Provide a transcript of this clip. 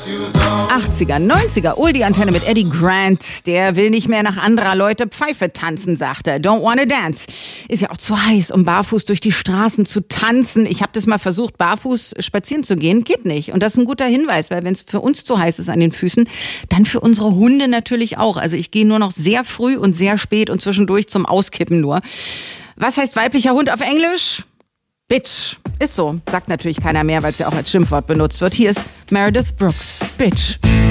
80er, 90er, Oldie-Antenne mit Eddie Grant. Der will nicht mehr nach anderer Leute Pfeife tanzen, sagt er. Don't wanna dance. Ist ja auch zu heiß, um barfuß durch die Straßen zu tanzen. Ich habe das mal versucht, barfuß spazieren zu gehen. Geht nicht. Und das ist ein guter Hinweis, weil wenn es für uns zu heiß ist an den Füßen, dann für unsere Hunde natürlich auch. Also ich gehe nur noch sehr früh und sehr spät und zwischendurch zum Auskippen nur. Was heißt weiblicher Hund auf Englisch? Bitch. Ist so. Sagt natürlich keiner mehr, weil es ja auch als Schimpfwort benutzt wird. Hier ist Meredith Brooks. Bitch.